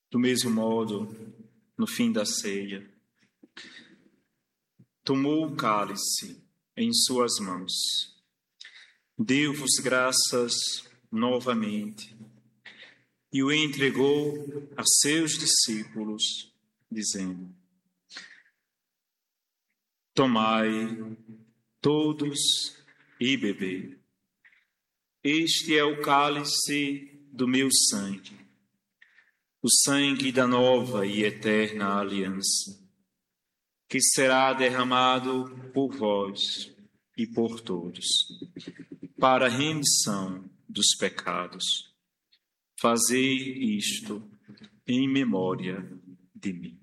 Do mesmo modo, no fim da ceia, tomou o cálice em suas mãos, deu-vos graças novamente e o entregou a seus discípulos, dizendo: tomai todos e bebei. Este é o cálice do meu sangue, o sangue da nova e eterna aliança, que será derramado por vós e por todos, para a remissão dos pecados. Fazei isto em memória de mim.